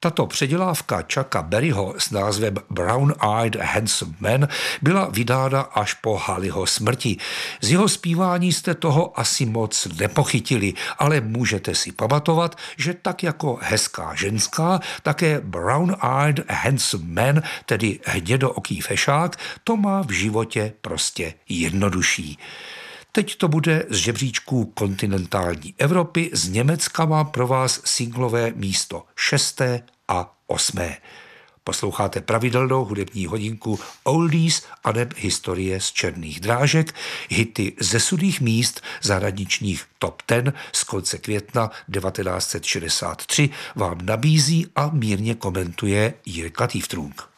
Tato předělávka Chucka Berryho s názvem Brown Eyed Handsome Man byla vydána až po Halleyho smrti. Z jeho zpívání jste toho asi moc nepochytili, ale můžete si pamatovat, že tak jako hezká ženská, také Brown Eyed Handsome Man, tedy hnědooký fešák, to má v životě prostě jednodušší. Teď to bude z žebříčků kontinentální Evropy, z Německa mám pro vás singlové místo 6. a 8. Posloucháte pravidelnou hudební hodinku Oldies aneb historie z černých drážek, hity ze sudých míst zahraničních Top 10 z konce května 1963 vám nabízí a mírně komentuje Jirka Týftrunk.